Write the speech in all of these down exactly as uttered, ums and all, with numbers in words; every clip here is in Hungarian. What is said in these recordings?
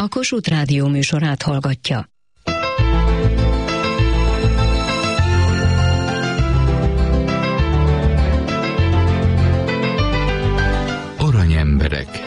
a Kossuth Rádió műsorát hallgatja. Aranyemberek.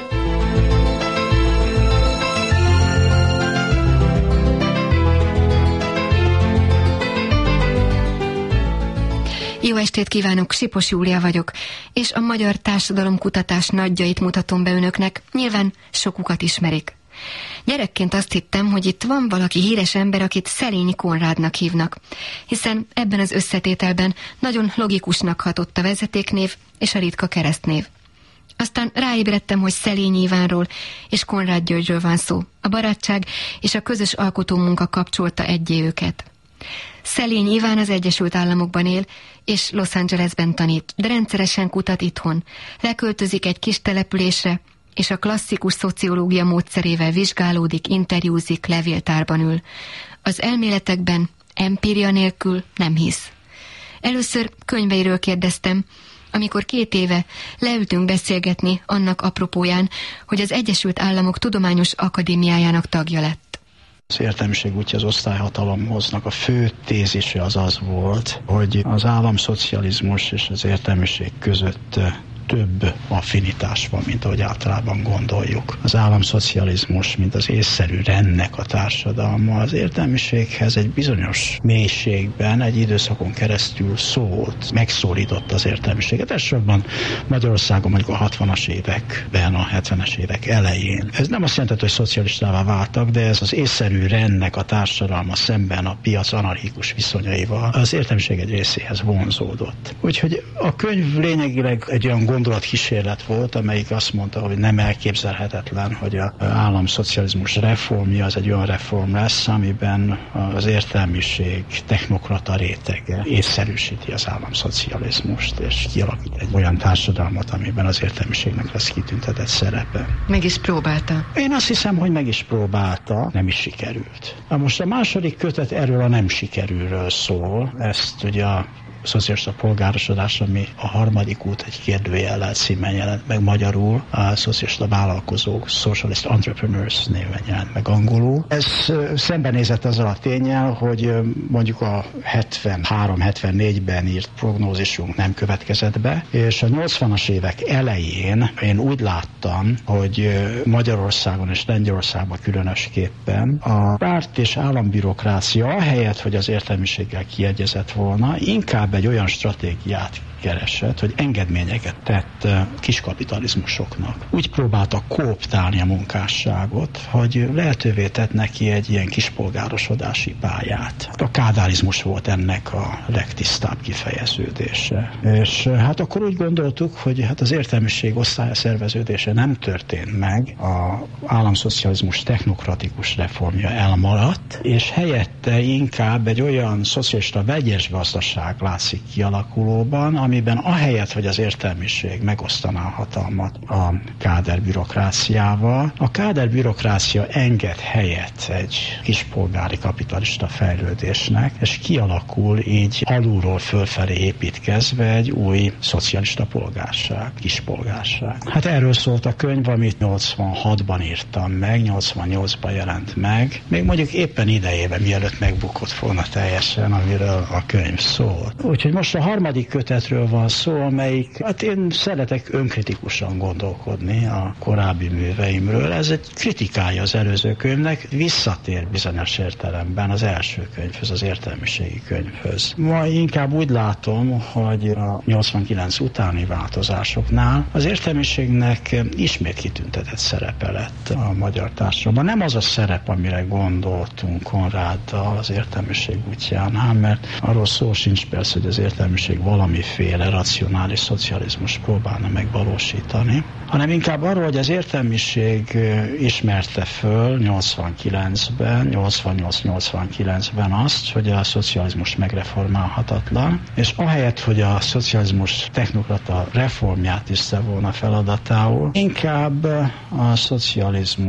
Jó estét kívánok, Sipos Júlia vagyok, és a magyar társadalomkutatás nagyjait mutatom be önöknek, nyilván sokukat ismerik. Gyerekként azt hittem, hogy itt van valaki híres ember, akit Szelényi Konrádnak hívnak, hiszen ebben az összetételben nagyon logikusnak hatott a vezetéknév és a ritka keresztnév. Aztán ráébredtem, hogy Szelényi Ivánról és Konrád Györgyről van szó. A barátság és a közös alkotómunka kapcsolta egyé őket. Szelényi Iván az Egyesült Államokban él, és Los Angelesben tanít, de rendszeresen kutat itthon. Leköltözik egy kis településre, és a klasszikus szociológia módszerével vizsgálódik, interjúzik, levéltárban ül. Az elméletekben empíria nélkül nem hisz. Először könyveiről kérdeztem, amikor két éve leültünk beszélgetni annak apropóján, hogy az Egyesült Államok Tudományos Akadémiájának tagja lett. Az értelmiség útja az osztályhatalomhoznak a fő tézise az az volt, hogy az államszocializmus és az értelmiség között több affinitás van, mint ahogy általában gondoljuk. Az államszocializmus, mint az észszerű rendnek a társadalma, az értelmiséghez egy bizonyos mélységben, egy időszakon keresztül szólt, megszólította az értelmiséget. Elsősorban Magyarországon mondjuk a hatvanas években, a hetvenes évek elején. Ez nem azt jelenti, hogy szocialistává váltak, de ez az észszerű rendnek a társadalma szemben a piac anarchikus viszonyaival az értelmiség egy részéhez vonzódott. Úgyhogy a könyv lényegileg egy olyan gondolatkísérlet volt, amelyik azt mondta, hogy nem elképzelhetetlen, hogy az államszocializmus reformja az egy olyan reform lesz, amiben az értelmiség technokrata rétege észszerűsíti az államszocializmust, és kialakít egy olyan társadalmat, amiben az értelmiségnek lesz kitüntetett szerepe. Meg is próbálta. Én azt hiszem, hogy meg is próbálta, nem is sikerült. Na most a második kötet erről a nem sikerülről szól. Ezt ugye a szocialista polgárosodás, ami a harmadik út egy kérdőjellel címen jelent meg magyarul, a szocialista vállalkozók, Socialist Entrepreneurs néven jelent meg angolul. Ez szembenézett azzal a ténnyel, hogy mondjuk a hetvenhárom hetvennégyben írt prognózisunk nem következett be, és a nyolcvanas évek elején én úgy láttam, hogy Magyarországon és Lengyelországban különösképpen a párt és állambürokrácia ahelyett, hogy az értelmiséggel kiegyezett volna, inkább egy olyan stratégiát keresett, hogy engedményeket tett kiskapitalizmusoknak. Úgy próbálta kooptálni a munkásságot, hogy lehetővé tett neki egy ilyen kispolgárosodási pályát. A kádárizmus volt ennek a legtisztább kifejeződése. És hát akkor úgy gondoltuk, hogy hát az értelmiség osztályszerveződése nem történt meg, az államszocializmus technokratikus reformja elmaradt, és helyette inkább egy olyan szocialista vegyes gazdaság látszik kialakulóban, amiben ahelyett, hogy az értelmiség megosztaná a hatalmat a káderbürokráciával, a káderbürokrácia enged helyet egy kispolgári kapitalista fejlődésnek, és kialakul így alulról fölfelé építkezve egy új szocialista polgárság, kispolgárság. Hát erről szólt a könyv, amit nyolcvanhatban írtam meg, nyolcvannyolcban jelent meg, még mondjuk éppen idejében, mielőtt megbukott volna teljesen, amiről a könyv szólt. Úgyhogy most a harmadik kötetről van szó, amelyik, hát én szeretek önkritikusan gondolkodni a korábbi műveimről. Ez egy kritikája az előző könyvnek, visszatér bizonyos értelemben az első könyvhöz, az értelmiségi könyvhöz. Ma inkább úgy látom, hogy a nyolcvankilenc utáni változásoknál az értelmiségnek ismét kitüntetett szerepe lett a magyar társadalomban. Nem az a szerep, amire gondoltunk Konráddal az értelmiség útjánál, mert arról szó sincs persze, hogy az értelmiség valamiféle racionális szocializmus próbálna megvalósítani, hanem inkább arról, hogy az értelmiség ismerte föl nyolcvankilencben, nyolcvannyolc nyolcvankilencben azt, hogy a szocializmus megreformálhatatlan, és ahelyett, hogy a szocializmus technokrata reformját tűzte volna feladatául, inkább a szocializmus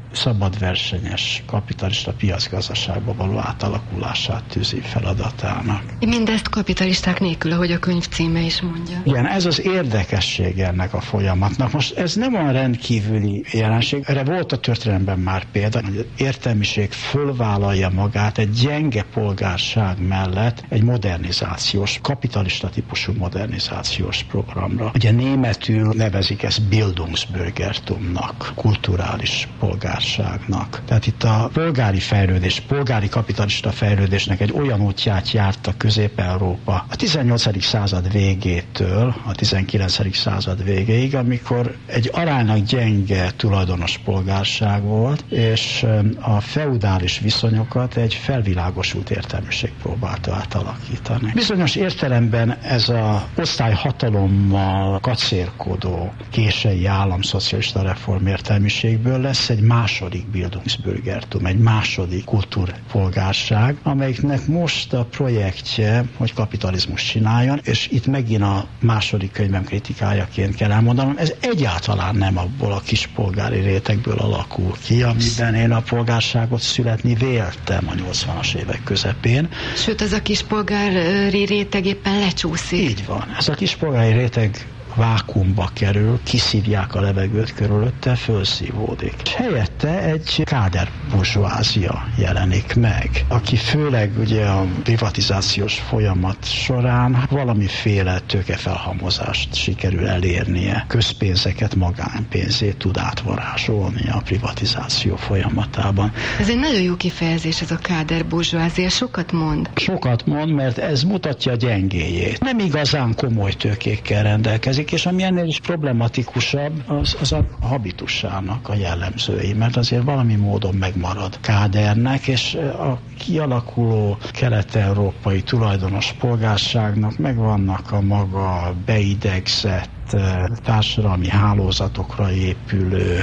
szabadversenyes kapitalista piacgazdaságba való átalakulását tűzi feladatának. Mindezt kapitalisták nélkül, ahogy a könyv címe is mondja. Igen, ez az érdekesség ennek a folyamatnak. Most ez nem olyan rendkívüli jelenség. Erre volt a történelemben már példa, hogy az értelmiség fölvállalja magát egy gyenge polgárság mellett egy modernizációs, kapitalista típusú modernizációs programra. Ugye németül nevezik ezt Bildungsbürgertumnak, kulturális polgárságnak. Tehát itt a polgári fejlődés, polgári kapitalista fejlődésnek egy olyan útját járta Közép-Európa a tizennyolcadik század végétől a tizenkilencedik század végéig, amikor egy aránylag gyenge tulajdonos polgárság volt, és a feudális viszonyokat egy felvilágosult értelmiség próbálta átalakítani. Bizonyos értelemben ez az osztályhatalommal kacérkodó kései államszocialista reformértelmiségből lesz egy második Bildungsbürgertum, egy második kultúrpolgárság, amelyiknek most a projektje, hogy kapitalizmus csináljon, és itt megint a második könyvem kritikájaként kell elmondanom, ez egyáltalán nem abból a kispolgári rétegből alakul ki, amiben én a polgárságot születni véltem a nyolcvanas évek közepén. Sőt, ez a kispolgári réteg éppen lecsúszik. Így van. Ez a kispolgári réteg vákuumba kerül, kiszívják a levegőt körülötte, fölszívódik. És helyette egy káder burzsóázia jelenik meg, aki főleg ugye a privatizációs folyamat során valamiféle tőkefelhalmozást sikerül elérnie, közpénzeket magánpénzét tud átvarázsolni a privatizáció folyamatában. Ez egy nagyon jó kifejezés, ez a káder burzsóázia, sokat mond. Sokat mond, mert ez mutatja a gyengéjét. Nem igazán komoly tőkékkel rendelkezik, és ami ennél is problematikusabb, az, az a habitusának a jellemzői, mert azért valami módon megmarad kádernek, és a kialakuló kelet-európai tulajdonos polgárságnak megvannak a maga beidegzett társadalmi hálózatokra épülő,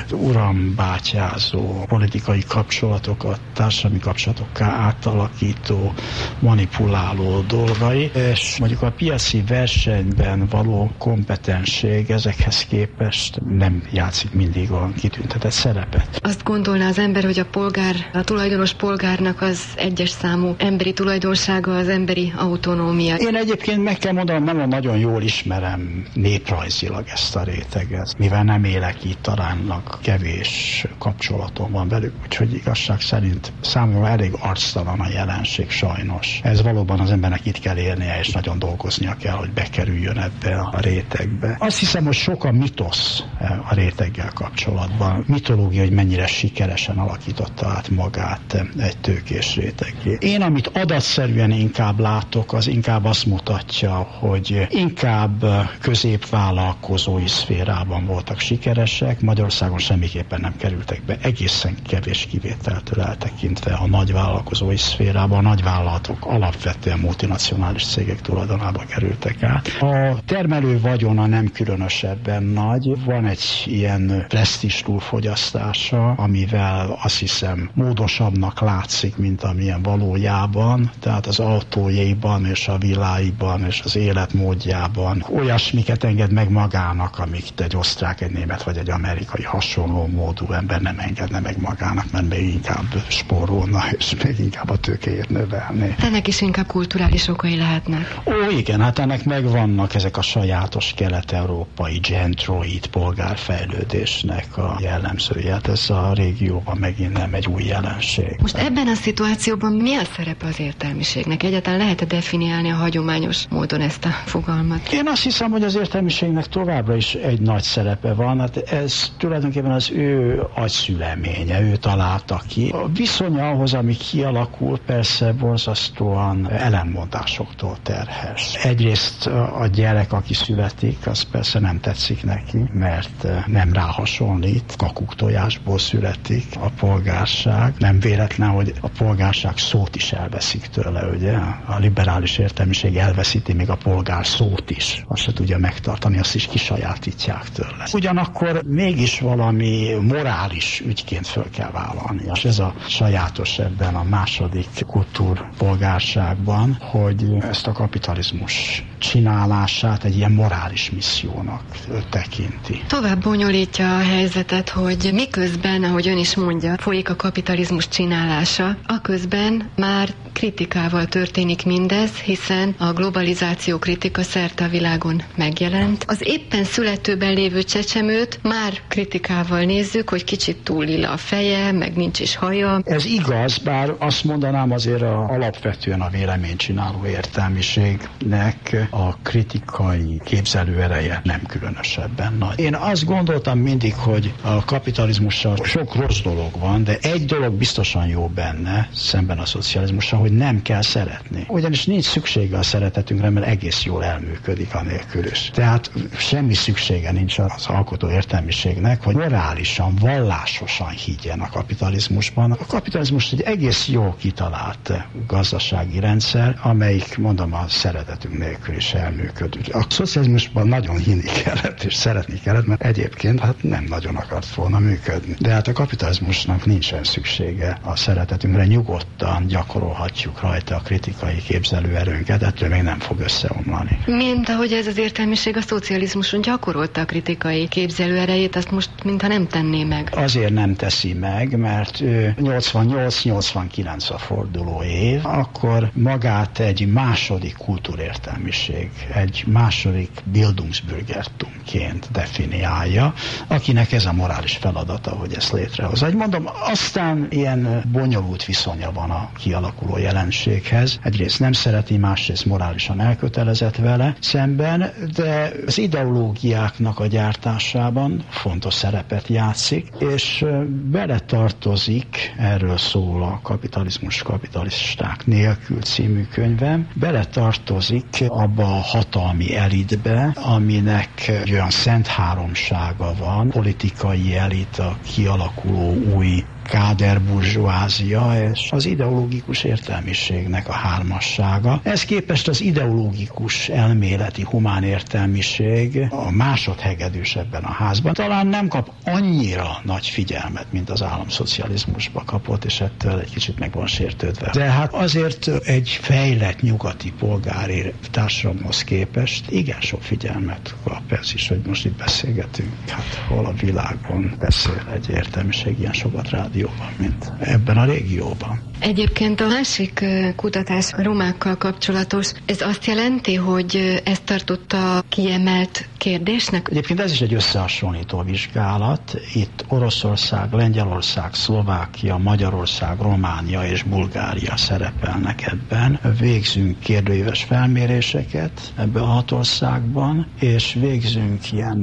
urambátyázó, politikai kapcsolatokat, társadalmi kapcsolatokká átalakító, manipuláló dolgai, és mondjuk a piaci versenyben való kompetensség ezekhez képest nem játszik mindig olyan kitüntetett szerepet. Azt gondolná az ember, hogy a polgár, a tulajdonos polgárnak az egyes számú emberi tulajdonsága az emberi autonómia. Én egyébként meg kell mondanom, nem nagyon jól ismerem néprajz ezt a réteget, mivel nem élek itt, aránylag kevés kapcsolatom van velük, úgyhogy igazság szerint számomra elég arctalan a jelenség sajnos. Ez valóban az embernek itt kell élnie, és nagyon dolgoznia kell, hogy bekerüljön ebbe a rétegbe. Azt hiszem, hogy sok a mitosz a réteggel kapcsolatban. Mitológia, hogy mennyire sikeresen alakította át magát egy tőkés réteggé. Én, amit adatszerűen inkább látok, az inkább azt mutatja, hogy inkább középvállalkozói szférában voltak sikeresek, Magyarországon semmiképpen nem kerültek be, egészen kevés kivételtől eltekintve a nagyvállalkozói szférában. A nagyvállalatok alapvetően multinacionális cégek tulajdonába kerültek át. A termelő vagyona nem különösebben nagy, van egy ilyen presztízs túlfogyasztása, amivel azt hiszem módosabbnak látszik, mint amilyen valójában, tehát az autójaiban és a villáiban és az életmódjában olyasmiket enged meg magának, amit egy osztrák, egy német vagy egy amerikai hasonló módú ember nem engedne meg magának, mert még inkább spórolna, és még inkább a tőkéjét növelni. Ennek is inkább kulturális okai lehetnek. Ó, igen, hát ennek megvannak ezek a sajátos kelet-európai gentroid polgárfejlődésnek a jellemzője. Hát ez a régióban megint nem egy új jelenség. Most ebben a szituációban mi a szerepe az értelmiségnek? Egyáltalán lehet-e definiálni a hagyományos módon ezt a fogalmat? Én azt hiszem, hogy az értelmiségnek továbbra is egy nagy szerepe van. Hát ez tulajdonképpen az ő agyszüleménye, ő találta ki. A viszonya ahhoz, ami kialakul, persze borzasztóan ellenmondásoktól terhes. Egyrészt a gyerek, aki születik, az persze nem tetszik neki, mert nem rá hasonlít, kakuktojásból születik a polgárság. Nem véletlen, hogy a polgárság szót is elveszik tőle, ugye? A liberális értelmiség elveszíti még a polgár szót is. Azt se tudja megtartani, azt azt is kisajátítják tőle. Ugyanakkor mégis valami morális ügyként föl kell vállalni. És ez a sajátos ebben a második kultúrpolgárságban, hogy ezt a kapitalizmus csinálását egy ilyen morális missziónak tekinti. Tovább bonyolítja a helyzetet, hogy miközben, ahogy ön is mondja, folyik a kapitalizmus csinálása, aközben már kritikával történik mindez, hiszen a globalizáció kritika szerte a világon megjelent. Az éppen születőben lévő csecsemőt már kritikával nézzük, hogy kicsit túl lila a feje, meg nincs is haja. Ez igaz, bár azt mondanám azért a, alapvetően a véleménycsináló értelmiségnek a kritikai képzelőereje nem különösebben nagy. Én azt gondoltam mindig, hogy a kapitalizmussal sok rossz dolog van, de egy dolog biztosan jó benne, szemben a szocializmussal, hogy nem kell szeretni. Ugyanis nincs szüksége a szeretetünkre, mert egész jól elműködik anélkül is. Tehát semmi szüksége nincs az alkotó értelmiségnek, hogy morálisan, vallásosan higgyen a kapitalizmusban. A kapitalizmus egy egész jó kitalált gazdasági rendszer, amelyik, mondom, a szeretetünk nélkül is elműködik. A szocializmusban nagyon hinni kellett és szeretni kellett, mert egyébként hát nem nagyon akart volna működni. De hát a kapitalizmusnak nincsen szüksége a szeretetünkre, nyugodtan gyakorolhatjuk rajta a kritikai képzelőerőnket, ettől még nem fog összeomlani. Mint ahogy ez az értelmiség a szocializmuson gyakorolta a kritikai képzelőerejét, azt most mintha nem tenné meg. Azért nem teszi meg, mert nyolcvannyolc nyolcvankilenc a forduló év, akkor magát egy második kultúrértelmiség, egy második Bildungsbürgertumként definiálja, akinek ez a morális feladata, hogy ezt létrehoz. Ahogy mondom, aztán ilyen bonyolult viszonya van a kialakuló jelenséghez. Egyrészt nem szereti, másrészt morálisan elkötelezett vele szemben, de az ideológiáknak a gyártásában fontos szerepet játszik, és beletartozik, erről szól a Kapitalizmus kapitalisták nélkül című könyvem, beletartozik abba a hatalmi elitbe, aminek egy olyan szent háromsága van, politikai elit, a kialakuló új káderburzsóázia és az ideológikus értelmiségnek a hármassága. Ez képest az ideológikus elméleti humán értelmiség a másodhegedűs ebben a házban. Talán nem kap annyira nagy figyelmet, mint az államszocializmusba kapott, és ettől egy kicsit meg van sértődve. De hát azért egy fejlett nyugati polgári társadalomhoz képest igen sok figyelmet kap ez is, hogy most itt beszélgetünk. Hát hol a világon beszél egy értelmiség ilyen sokat rád jóban, mint ebben a régióban. Egyébként a másik kutatás a romákkal kapcsolatos, ez azt jelenti, hogy ezt tartotta kiemelt kérdésnek? Egyébként ez is egy összehasonlító vizsgálat. Itt Oroszország, Lengyelország, Szlovákia, Magyarország, Románia és Bulgária szerepelnek ebben. Végzünk kérdőíves felméréseket ebben a hat országban, és végzünk ilyen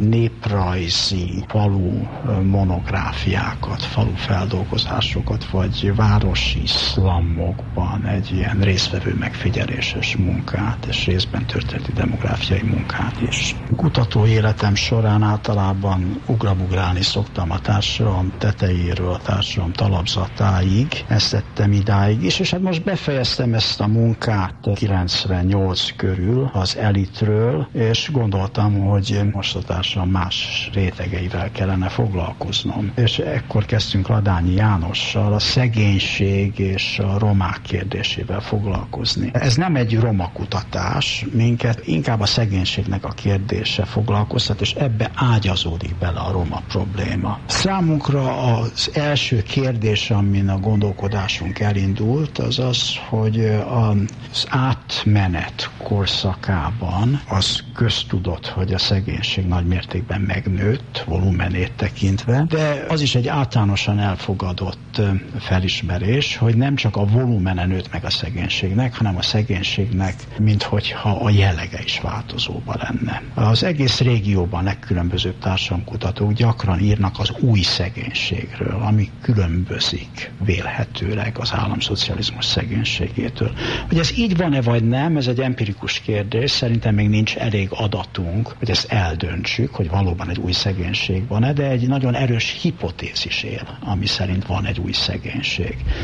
néprajzi falu monográfiákat, falu feldolgozásokat, vagy városi szlammokban egy ilyen résztvevő megfigyeléses munkát, és részben történeti demográfiai munkát is. Kutató életem során általában ugrabugrálni szoktam a társadalom tetejéről a társadalom talapzatáig, ezt tettem idáig is, és hát most befejeztem ezt a munkát kilencvennyolc körül az elitről, és gondoltam, hogy most a társadalom más rétegeivel kellene foglalkoznom. És ekkor kezdtünk Ladányi Jánossal a szegénység és a romák kérdésével foglalkozni. Ez nem egy roma kutatás, minket inkább a szegénységnek a kérdése foglalkoztat, és ebbe ágyazódik bele a roma probléma. Számunkra az első kérdés, amin a gondolkodásunk elindult, az az, hogy az átmenet korszakában az köztudott, hogy a szegénység nagy mértékben megnőtt, volumenét tekintve, de az is egy általánosan elfogadott felismerés, hogy nem csak a volumene nőtt meg a szegénységnek, hanem a szegénységnek, minthogyha a jellege is változóban lenne. Az egész régióban legkülönbözőbb társadalomkutatók gyakran írnak az új szegénységről, ami különbözik vélhetőleg az államszocializmus szegénységétől. Hogy ez így van-e vagy nem, ez egy empirikus kérdés, szerintem még nincs elég adatunk, hogy ezt eldöntsük, hogy valóban egy új szegénység van-e, de egy nagyon erős hipotézis él, ami szerint van egy új szegénység. És mik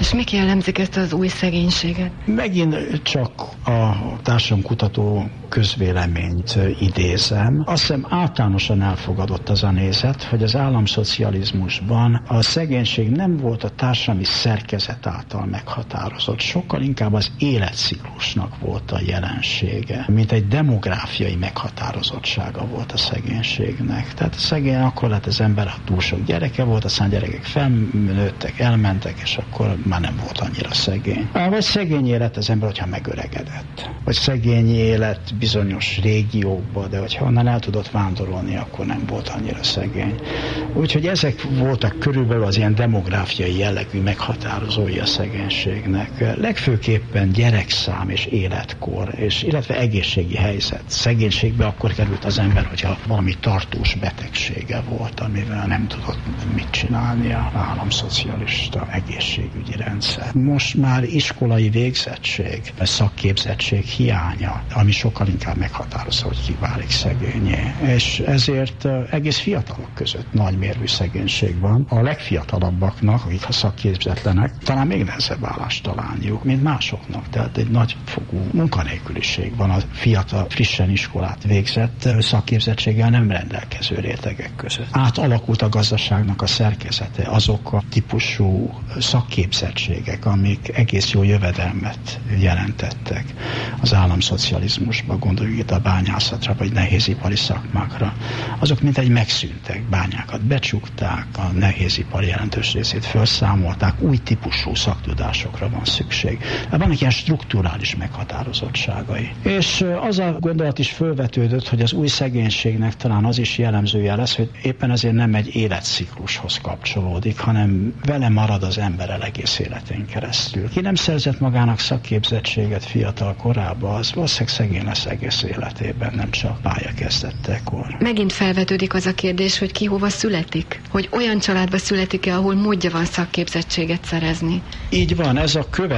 jellemzik ezt az új szegénységet? Megint csak a társadalomkutató közvéleményt idézem. Azt hiszem általánosan elfogadott az a nézet, hogy az államszocializmusban a szegénység nem volt a társadalmi szerkezet által meghatározott, sokkal inkább az életciklusnak volt a jelensége, mint egy demográfiai meghatározottsága volt a szegénységnek. Tehát a szegény akkor lett az ember, ha túl sok gyereke volt, aztán gyerekek felnőttek, elmentek, és akkor már nem volt annyira szegény. Vagy szegény élet az ember, hogyha megöregedett. Vagy szegény élet bizonyos régiókban, de hogyha onnan el tudott vándorolni, akkor nem volt annyira szegény. Úgyhogy ezek voltak körülbelül az ilyen demográfiai jellegű meghatározói a szegénységnek. Legfőképpen gyerekszám és életkor, és illetve egészségi helyzet. Szegénységbe akkor került az ember, hogyha valami tartós betegsége volt, amivel nem tudott mit csinálni az államszocialista egészségügyi rendszer. Most már iskolai végzettség, szakképzettség hiánya, ami sokkal inkább meghatározza, hogy ki válik szegényé. És ezért egész fiatalok között nagymérvű szegénység van. A legfiatalabbaknak, akik a szakképzetlenek, talán még nehezebb állást találniuk, mint másoknak. Tehát egy nagyfokú munkanélküliség van a fiatal, frissen iskolát végzett, szakképzettséggel nem rendelkező rétegek között. Átalakult a gazdaságnak a szerkezete, azok a típusú szakképzettségek, amik egész jó jövedelmet jelentettek az államszocializmusban, gondoljuk itt a bányászatra, vagy nehézipari szakmákra. Azok mintegy megszűntek, bányákat becsukták, a nehézipar jelentős részét felszámolták, új típusú szaktudásokra van szükség. Vannak ilyen strukturális meghatározottságai. És az a gondolat is felvetődött, hogy az új szegénységnek talán az is jellemzője lesz, hogy éppen ezért nem egy életciklushoz kapcsolódik, hanem vele marad az emberrel egész életén keresztül. Ki nem szerzett magának szakképzettséget fiatal korában, az valószínűleg szegény lesz egész életében, nem csak pályakezdettekor. Megint felvetődik az a kérdés, hogy ki hova születik? Hogy olyan családba születik-e, ahol módja van szakképzettséget szerezni? Így van, ez a követ